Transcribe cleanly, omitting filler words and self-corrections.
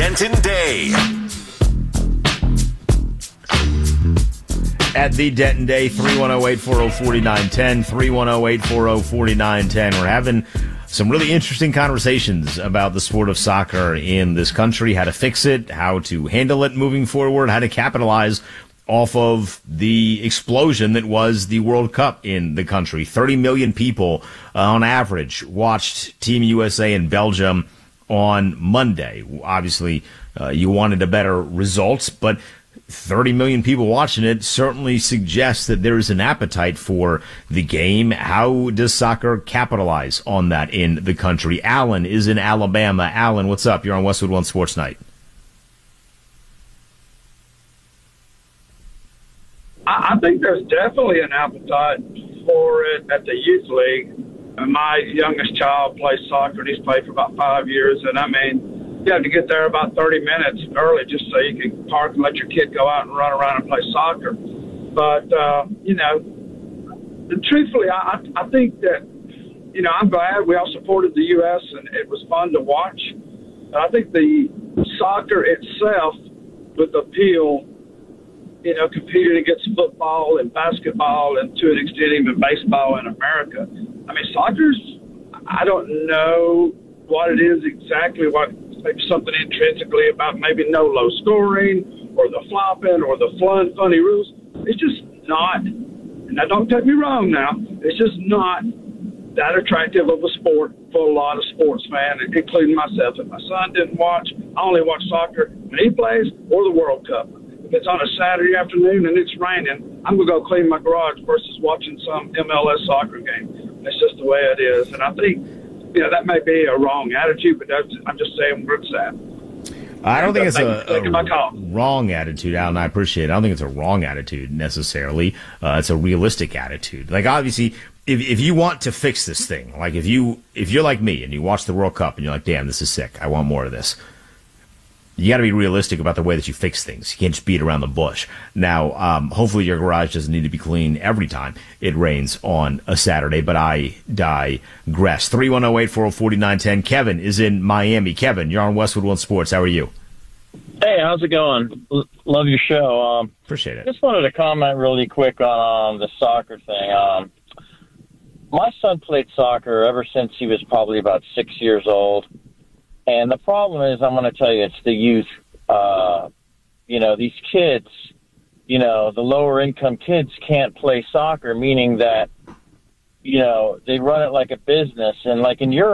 Denton Day. At the Denton Day, 310-840-4910, 310-840-4910. We're having some really interesting conversations about the sport of soccer in this country, how to fix it, how to handle it moving forward, how to capitalize off of the explosion that was the World Cup in the country. 30 million people on average watched Team USA and Belgium on Monday. Obviously, you wanted a better result, but 30 million people watching it certainly suggests that there is an appetite for the game. How does soccer capitalize on that in the country? Alan is in Alabama. Alan, what's up? You're on Westwood One Sports Night. I think there's definitely an appetite for it at the youth league. My youngest child plays soccer, and he's played for about 5 years. And, I mean, you have to get there about 30 minutes early just so you can park and let your kid go out and run around and play soccer. But, truthfully, I think that, I'm glad we all supported the U.S., and it was fun to watch. And I think the soccer itself would appeal, competing against football and basketball and to an extent even baseball in America. I mean, soccer's, I don't know what it is exactly, maybe something intrinsically about maybe no low scoring or the flopping or the funny rules. It's just not, and now don't take me wrong now, it's just not that attractive of a sport for a lot of sports fans, including myself. If my son didn't watch, I only watch soccer when he plays or the World Cup. If it's on a Saturday afternoon and it's raining, I'm going to go clean my garage versus watching some MLS soccer game. That's just the way it is. And I think, that may be a wrong attitude, but I'm just saying where it's at. I don't think it's a wrong attitude, Alan. I appreciate it. I don't think it's a wrong attitude necessarily. It's a realistic attitude. Like, obviously, if you want to fix this thing, like if you're like me and you watch the World Cup and you're like, damn, this is sick, I want more of this, you got to be realistic about the way that you fix things. You can't just beat around the bush. Now, hopefully your garage doesn't need to be clean every time it rains on a Saturday, but I digress. 310-840-4910. Kevin is in Miami. Kevin, you're on Westwood One Sports. How are you? Hey, how's it going? Love your show. Appreciate it. Just wanted to comment really quick on the soccer thing. My son played soccer ever since he was probably about 6 years old. And the problem is, I'm going to tell you, it's the youth. These kids, the lower income kids can't play soccer, meaning that, they run it like a business. And like in Europe,